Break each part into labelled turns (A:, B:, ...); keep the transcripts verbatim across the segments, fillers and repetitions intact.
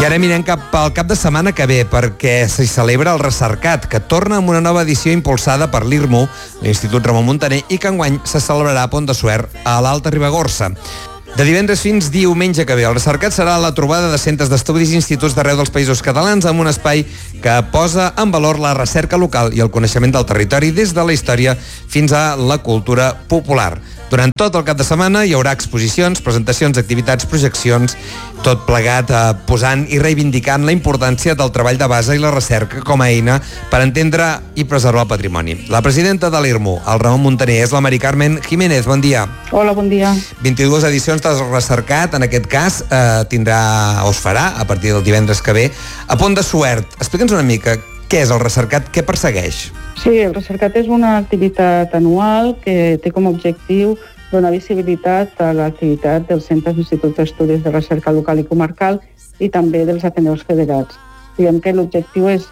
A: ara mirem cap al cap de setmana que ve, perquè s'hi celebra el Recercat, que torna amb una nova edició impulsada per l'I R M U, l'Institut Ramon Muntaner, i que enguany se celebrarà a Pont de Suert, a l'Alta Ribagorça. De divendres fins diumenge que ve, el Recercat serà la trobada de centres d'estudis i instituts d'arreu dels països catalans amb un espai que posa en valor la recerca local i el coneixement del territori des de la història fins a la cultura popular. Durant tot el cap de setmana hi haurà exposicions, presentacions, activitats, projeccions, tot plegat eh, posant i reivindicant la importància del treball de base i la recerca com a eina per entendre i preservar el patrimoni. La presidenta de l'I R M U, el Ramon Muntaner, és la Mari Carmen Jiménez. Bon dia.
B: Hola, bon dia.
A: vint-i-dues edicions del Recercat, en aquest cas, eh, tindrà, o es farà, a partir del divendres que ve, a Pont de Suert. Explica'ns una mica què és el Recercat, què persegueix?
B: Sí, el Recercat és una activitat anual que té com a objectiu donar visibilitat a l'activitat dels centres d'instituts d'estudis de recerca local i comarcal i també dels Ateneus federats. Diguem que l'objectiu és...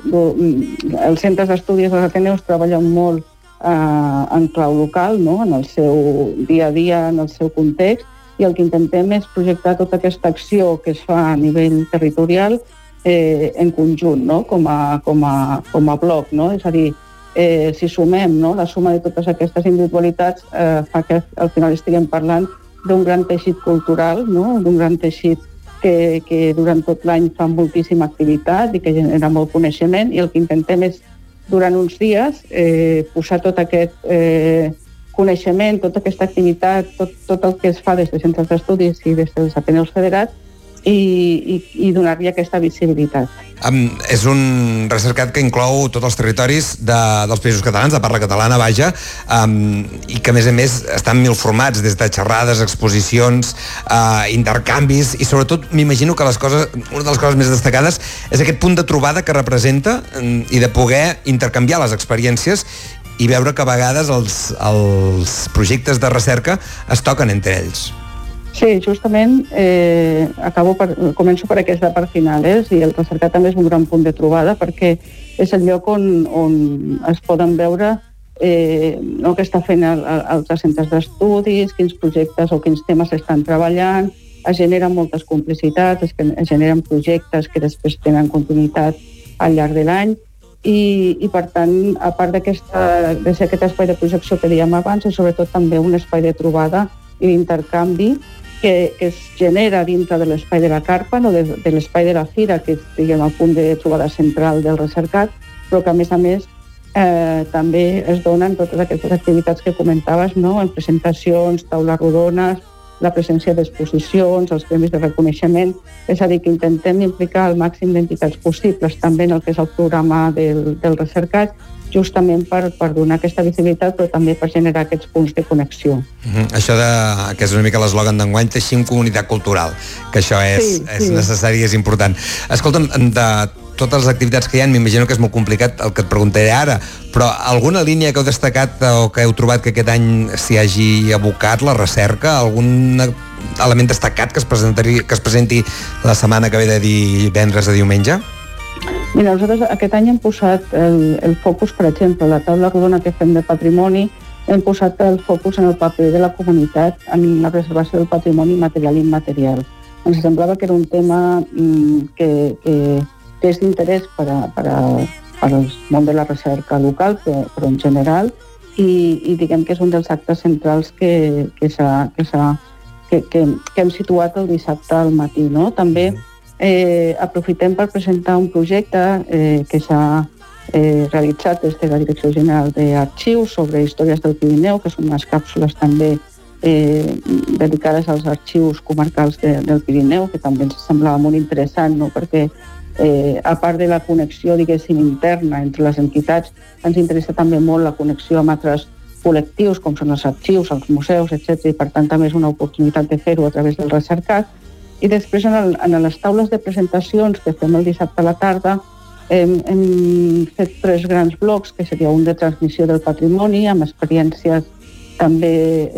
B: Els centres d'estudis dels Ateneus treballen molt eh, en clau local, no? En el seu dia a dia, en el seu context, i el que intentem és projectar tota aquesta acció que es fa a nivell territorial eh, en conjunt, no? com, a, com, a, com a bloc, no? És a dir, Eh, si sumem, no, la suma de totes aquestes individualitats eh, fa que al final estiguem parlant d'un gran teixit cultural, no? D'un gran teixit que, que durant tot l'any fa moltíssima activitat i que genera molt coneixement, i el que intentem és, durant uns dies, eh, posar tot aquest eh, coneixement, tota aquesta activitat, tot, tot el que es fa des de centres d'estudis i des dels Ateneus federats, i, i, i donar-li aquesta visibilitat.
A: Um, és un Recercat que inclou tots els territoris de, dels països catalans, de parla catalana, vaja, um, i que a més a més estan mil formats, des de xerrades, exposicions, uh, intercanvis, i sobretot m'imagino que les coses, una de les coses més destacades és aquest punt de trobada que representa um, i de poder intercanviar les experiències i veure que a vegades els, els projectes de recerca es toquen entre ells.
B: Sí, justament eh, acabo per, començo per aquesta part final, eh? I el Recercat també és un gran punt de trobada perquè és el lloc on, on es poden veure eh, no, què està fent el, el, altres centres d'estudis, quins projectes o quins temes estan treballant, es generen moltes complicitats, es, es generen projectes que després tenen continuïtat al llarg de l'any i, i per tant, a part d'aquesta, d'aquest espai de projecció que dèiem abans, és sobretot també un espai de trobada i d'intercanvi que, que es genera dintre de l'espai de la carpa, no de, de l'espai de la fira, que és, diguem, el punt de trobada central del Recercat, però que a més a més eh, també es donen totes aquestes activitats que comentaves, no? En presentacions, taules rodones, la presència d'exposicions, els premis de reconeixement, és a dir, que intentem implicar el màxim d'entitats possibles també en el que és el programa del, del Recercat, justament per, per donar aquesta visibilitat, però també per generar aquests punts de connexió.
A: Uh-huh. Això de, que és una mica l'eslògan d'enguany, teixim comunitat cultural, que això és, sí, és sí. necessari i és important. Escolta'm, de totes les activitats que hi ha, m'imagino que és molt complicat el que et preguntaré ara, però alguna línia que heu destacat o que heu trobat que aquest any s'hi hagi abocat, la recerca, algun element destacat que es, que es presenti la setmana que ve de divendres a diumenge?
B: Mira, nosaltres aquest any hem posat el, el focus, per exemple, la taula rodona que fem de patrimoni, hem posat el focus en el paper de la comunitat en la preservació del patrimoni material i immaterial. Ens semblava que era un tema mm, que, que, que és d'interès per, a, per, a, per al món de la recerca local, però, però en general, i, i diguem que és un dels actes centrals que, que, s'ha, que, s'ha, que, que, que hem situat el dissabte al matí, no? També Eh, aprofitem per presentar un projecte eh, que s'ha eh, realitzat des de la Direcció General d'Arxius sobre històries del Pirineu, que són unes càpsules també eh, dedicades als arxius comarcals de, del Pirineu, que també ens semblava molt interessant, no? Perquè eh, a part de la connexió, diguéssim, interna entre les entitats, ens interessa també molt la connexió amb altres col·lectius, com són els arxius, els museus, etcètera, i per tant també és una oportunitat de fer-ho a través del Recercat. I després, en, el, en les taules de presentacions que fem el dissabte a la tarda, hem, hem fet tres grans blocs, que seria un de transmissió del patrimoni, amb experiències també,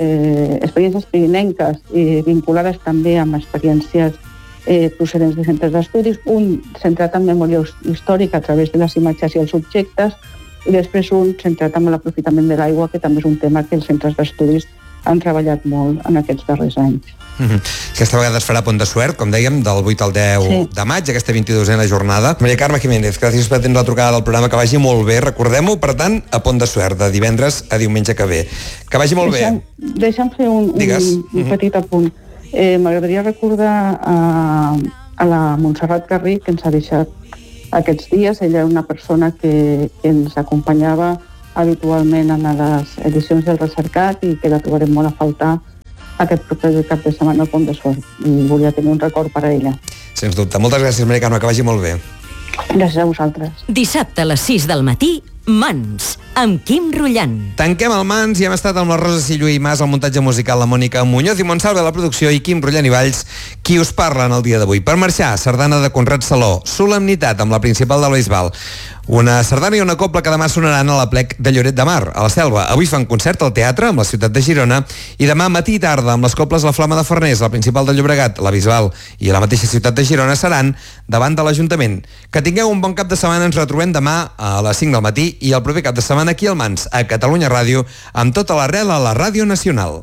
B: eh, experiències pirinenques i vinculades també amb experiències eh, procedents de centres d'estudis, un centrat en memòria històrica a través de les imatges i els objectes, i després un centrat en l'aprofitament de l'aigua, que també és un tema que els centres d'estudis han treballat molt en aquests darrers anys.
A: Mm-hmm. Aquesta vegada es farà a Pont de Suert, com dèiem, del vuit al deu sí. de maig, aquesta vint-i-dosena jornada. Maria Carme Jiménez, gràcies per atendre la trucada del programa, que vagi molt bé. Recordem-ho, per tant, a Pont de Suert, de divendres a diumenge que ve. Que vagi molt
B: deixa'm,
A: bé.
B: Deixa'm fer un, un, un petit apunt. Eh, M'agradaria recordar a, a la Montserrat Garrí, que ens ha deixat aquests dies. Ella era una persona que, que ens acompanyava habitualment en les edicions del Recercat i que la trobarem molt a faltar aquest proper cap de setmana al Pont de Suert. I volia tenir un record per a ella.
A: Sens dubte. Moltes gràcies, Maria Carme, que vagi molt bé.
B: Gràcies a vosaltres.
C: Dissabte a les sis del matí, Mans, amb Quim Rullant.
A: Tanquem el Mans i hem estat amb la Rosa Sillué i Mas, el muntatge musical, la Mònica Muñoz i Montsalve, la producció, i Quim Rullant i Valls, qui us parla en el dia d'avui. Per marxar, sardana de Conrad Saló, Solemnitat, amb la principal de la Bisbal. Una sardana i una copla que demà sonaran a la plec de Lloret de Mar, a la Selva. Avui fan concert al teatre, amb la ciutat de Girona, i demà matí i tarda, amb les coples La Flama de Farners, la principal de Llobregat, la Bisbal i a la mateixa ciutat de Girona, seran davant de l'Ajuntament. Que tingueu un bon cap de setmana, ens retrobem demà a les cinc del matí i el proper cap de setmana aquí al Mans, a Catalunya Ràdio, amb tota l'arrel a la Ràdio Nacional.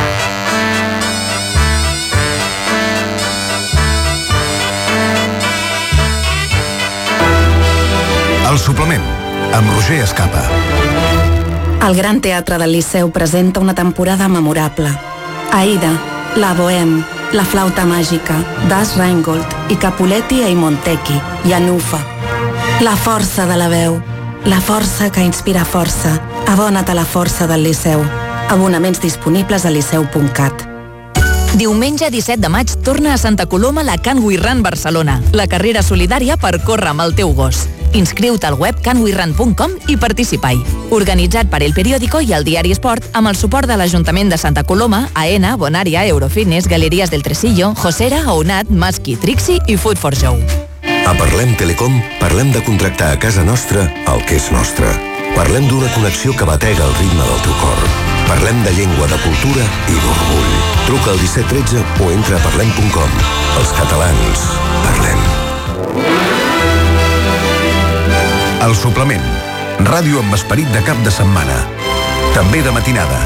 D: El suplement, amb Roger Escapa.
E: El Gran Teatre del Liceu presenta una temporada memorable. Aida, La Bohème, La Flauta Màgica, Das Rheingold i Capuletti e Montecchi, i Anufa. La força de la veu, la força que inspira força. Abona't a la força del Liceu. Abonaments disponibles a liceu punt cat.
C: Diumenge disset de maig torna a Santa Coloma la Can We Run Barcelona, la carrera solidària per córrer amb el teu gos. Inscriu-te al web can we run punt com i participa-hi. Organitzat per El Periódico i el Diari Esport, amb el suport de l'Ajuntament de Santa Coloma, AENA, Bonaria, Eurofitness, Galeries del Tresillo, Josera, Ounat, Maski, Trixi i Food for Show.
D: A Parlem Telecom parlem de contractar a casa nostra el que és nostre. Parlem d'una connexió que batega el ritme del teu cor. Parlem de llengua, de cultura i d'orgull. Truca al disset tretze o entra a parlem punt com. Els catalans parlem. El suplement. Ràdio amb esperit de cap de setmana. També de matinada.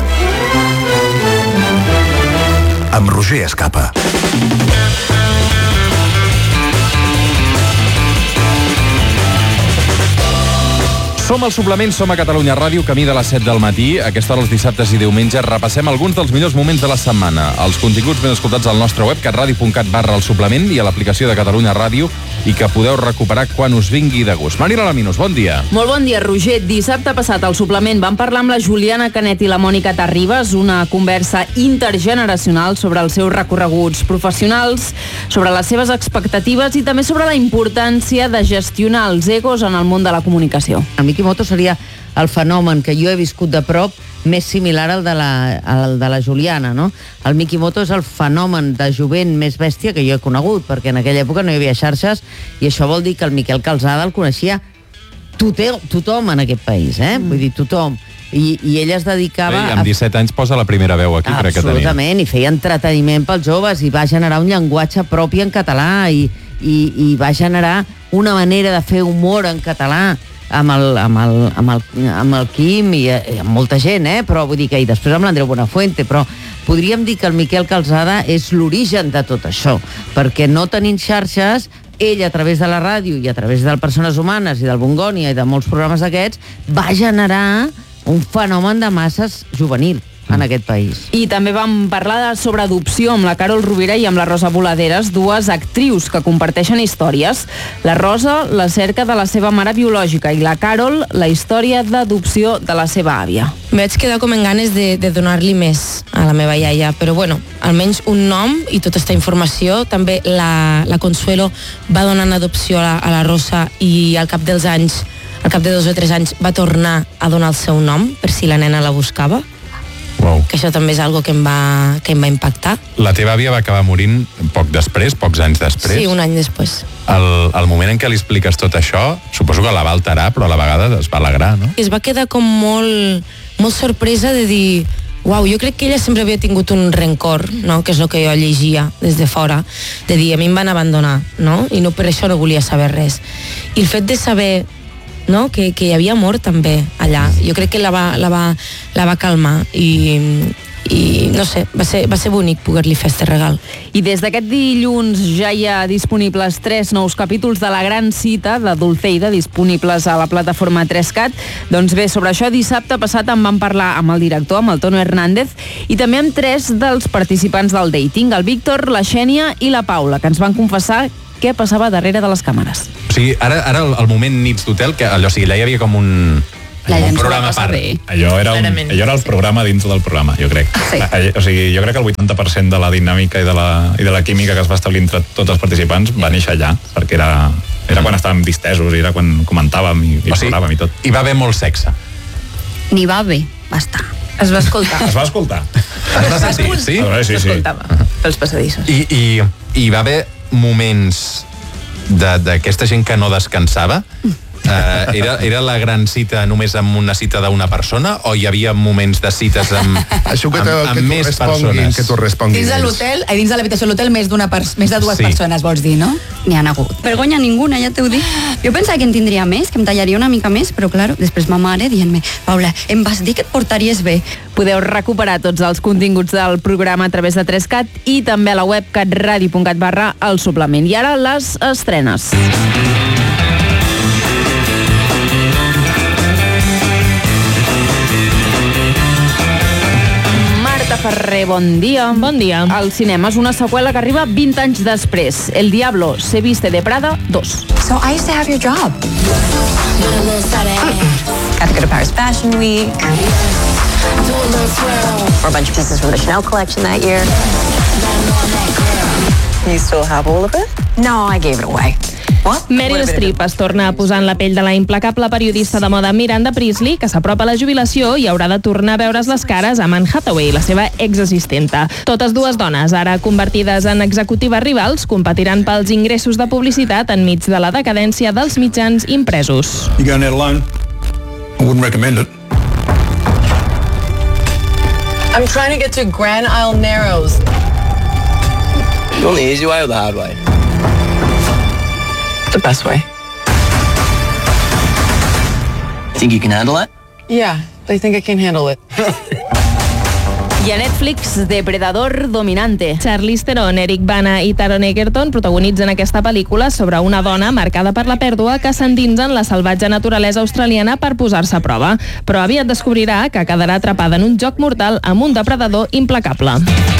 D: Amb Roger Escapa.
F: Som al suplement, som a Catalunya Ràdio, camí de les set del matí. A aquesta hora, els dissabtes i diumenges, repassem alguns dels millors moments de la setmana. Els continguts ben escoltats al nostre web, catradio punt cat barra el suplement, i a l'aplicació de Catalunya Ràdio, i que podeu recuperar quan us vingui de gust. Marina Laminos, bon dia.
G: Molt bon dia, Roger. Dissabte passat al suplement vam parlar amb la Juliana Canet i la Mònica Terribas, una conversa intergeneracional sobre els seus recorreguts professionals, sobre les seves expectatives i també sobre la importància de gestionar els egos en el món de la comunicació.
H: El Mikimoto seria el fenomen que jo he viscut de prop més similar al de la, al de la Juliana, no? El Mikimoto és el fenomen de jovent més bèstia que jo he conegut, perquè en aquella època no hi havia xarxes, i això vol dir que el Miquel Calzada el coneixia tothom, tothom en aquest país, eh? Mm. Vull dir, tothom. I, i ell es dedicava...
F: Sí, amb disset anys posa la primera veu aquí, crec que tenia.
H: Absolutament, i feia entreteniment pels joves, i va generar un llenguatge propi en català, i, i, i va generar una manera de fer humor en català, amb el, amb el, amb el, amb el Quim i, i amb molta gent, eh? Però vull dir que i després amb l'Andreu Buenafuente, però podríem dir que el Miquel Calzada és l'origen de tot això, perquè no tenint xarxes, ell a través de la ràdio i a través de Persones Humanes i del Bongònia i de molts programes d'aquests, va generar un fenomen de masses juvenil en aquest país.
G: I també vam parlar sobre adopció amb la Carol Rovira i amb la Rosa Voladeres, dues actrius que comparteixen històries. La Rosa, la cerca de la seva mare biològica, i la Carol, la història d'adopció de la seva àvia.
I: Me vaig quedar com en ganes de, de donar-li més a la meva iaia, però bueno, almenys un nom i tota aquesta informació. També la, la Consuelo va donar en adopció a la, a la Rosa, i al cap dels anys, al cap de dos o tres anys, va tornar a donar el seu nom per si la nena la buscava.
F: Wow.
I: Que això també és algo que em va, que em va impactar.
F: La teva àvia va acabar morint poc després, pocs anys després.
I: Sí, un any després.
F: El, el moment en què li expliques tot això, suposo que la va alterar, però a la vegada es va alegrar, no?
I: Es va quedar com molt, molt sorpresa de dir, uau, jo crec que ella sempre havia tingut un rencor, no? Que és el que jo llegia des de fora, de dir, a mi em van abandonar, no? I no per això no volia saber res. I el fet de saber, no? que, que hi havia amor també allà, jo crec que la va, la va, la va calmar, i, i no sé, va ser, va ser bonic poder-li fer este regal.
G: I des d'aquest dilluns ja hi ha disponibles tres nous capítols de La Gran Cita de Dulceida, disponibles a la plataforma tres cat. Doncs bé, sobre això dissabte passat en vam parlar amb el director, amb el Tono Hernández, i també amb tres dels participants del dating, el Víctor, la Xènia i la Paula, que ens van confessar què passava darrere de les càmeres.
F: O sigui, ara, ara el, el moment Nits d'Hotel, que allò, o sigui, allà hi havia com un... un programa a part.
J: Allò era, un, allò era el programa dins del programa, jo crec. Sí. O sigui, jo crec que el vuitanta per cent de la dinàmica i de la, i de la química que es va establir entre tots els participants va néixer allà, perquè era, era quan estàvem distesos, era quan comentàvem i, i o sigui, parlàvem i tot.
F: Hi va haver molt sexe.
K: N'hi va haver, va estar.
I: Es va escoltar.
J: Es va escoltar.
F: Es va sentir, sí?
J: Veure, sí, sí.
I: S'escoltava pels passadissos.
F: I, i, i va haver moments d'aquesta gent que no descansava. Uh, era, era la gran cita només amb una cita d'una persona o hi havia moments de cites amb,
L: Això que, te,
F: amb, amb
L: que
F: més
L: responguin,
F: persones?
L: Que t'ho responguin.
M: Dins de l'hotel, eh, dins de l'habitació de l'hotel, més d'una per, més de dues
F: Sí.
M: persones, vols dir, no?
K: N'hi ha hagut. Vergonya ninguna, ja t'ho dic. Jo pensava que en tindria més, que em tallaria una mica més, però claro, després ma mare dient-me, Paula, em vas dir que et portaries bé.
G: Podeu recuperar tots els continguts del programa a través de tres cat i també a la web catradio punt cat barra el suplement. I ara les estrenes. Ferrer, bon dia.
I: Bon dia.
G: El cinema és una seqüela que arriba vint anys després. El Diablo se viste de Prada dos.
N: So I used to have your job. Got to go to Paris Fashion Week. Or a bunch of pieces from the Chanel collection that year. You still have all of it? No, I gave it away. What?
I: Meryl Streep es torna a posar en la pell de la implacable periodista de moda Miranda Priestley, que s'apropa a la jubilació i haurà de tornar a veure's les cares a Anne Hathaway, la seva exassistenta. Totes dues dones, ara convertides en executives rivals, competiran pels ingressos de publicitat enmig de la decadència dels mitjans impresos.
O: You going out alone? I wouldn't recommend it.
P: I'm trying to get to Grand Isle Narrows.
Q: You want the easy way or the hard way?
P: The best way.
Q: Think you can handle it?
P: Yeah, I think I can handle it.
G: I a Netflix, Depredador Dominante.
I: Charlize Theron, Eric Bana i Taron Egerton protagonitzen aquesta pel·lícula sobre una dona marcada per la pèrdua que s'endinsa en la salvatge naturalesa australiana per posar-se a prova. Però aviat descobrirà que quedarà atrapada en un joc mortal amb un depredador implacable.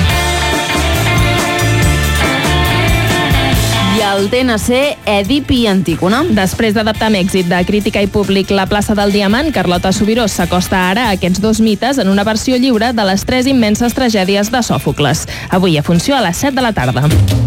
G: I el T N C, Èdip i Antígona.
I: Després d'adaptar amb èxit de crítica i públic La plaça del Diamant, Carlota Subirós s'acosta ara a aquests dos mites en una versió lliure de les tres immenses tragèdies de Sòfocles. Avui a funció a les set de la tarda.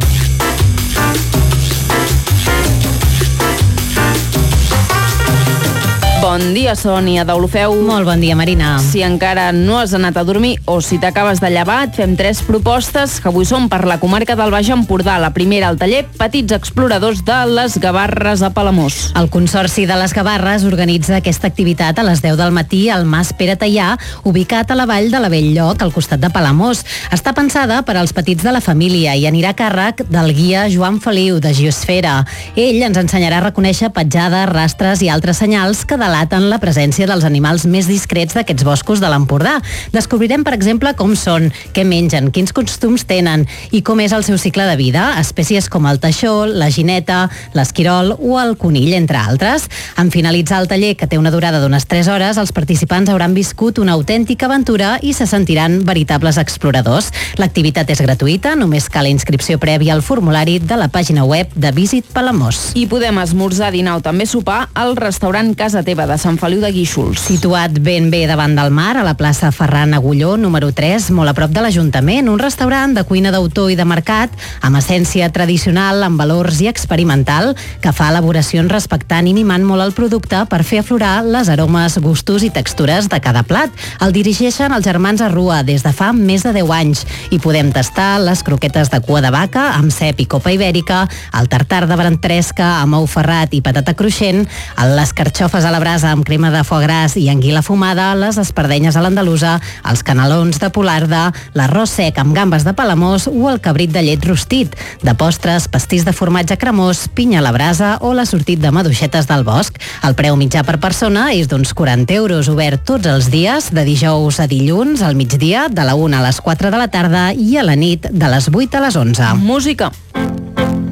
G: Bon dia, Sònia Deulofeu.
R: Molt bon dia, Marina.
G: Si encara no has anat a dormir o si t'acabes de llevar, et fem tres propostes que avui són per la comarca del Baix Empordà. La primera, al taller Petits Exploradors de les Gavarres a Palamós.
R: El Consorci de les Gavarres organitza aquesta activitat a les deu del matí al Mas Pere Teià, ubicat a la vall de la Belllloc, al costat de Palamós. Està pensada per als petits de la família i anirà a càrrec del guia Joan Feliu, de Geosfera. Ell ens ensenyarà a reconèixer petjades, rastres i altres senyals que delaten la presència dels animals més discrets d'aquests boscos de l'Empordà. Descobrirem, per exemple, com són, què mengen, quins costums tenen i com és el seu cicle de vida, espècies com el teixó, la gineta, l'esquirol o el conill, entre altres. En finalitzar el taller, que té una durada d'unes tres hores, els participants hauran viscut una autèntica aventura i se sentiran veritables exploradors. L'activitat és gratuïta, només cal inscripció prèvia al formulari de la pàgina web de Visit Palamós.
G: I podem esmorzar, dinar o també sopar al restaurant Casa Teva de Sant Feliu de Guíxols.
R: Situat ben bé davant del mar, a la plaça Ferran Agulló, número tres, molt a prop de l'Ajuntament, un restaurant de cuina d'autor i de mercat, amb essència tradicional, amb valors i experimental, que fa elaboracions respectant i mimant molt el producte per fer aflorar les aromes, gustos i textures de cada plat. El dirigeixen els germans Arrua des de fa més de deu anys i podem tastar les croquetes de cua de vaca amb cep i copa ibèrica, el tartar de ventresca amb ou ferrat i patata cruixent, les carxofes a la brasa brasa amb crema de foie gras i anguila fumada, les espardenyes a l'andalusa, els canelons de Polarda, l'arròs sec amb gambes de Palamós o el cabrit de llet rostit. De postres, pastís de formatge cremós, pinya a la brasa o l'assortit de maduixetes del bosc. El preu mitjà per persona és d'uns quaranta euros, obert tots els dies, de dijous a dilluns, al migdia, de la una a les quatre de la tarda i a la nit, de les vuit a les onze.
G: Música.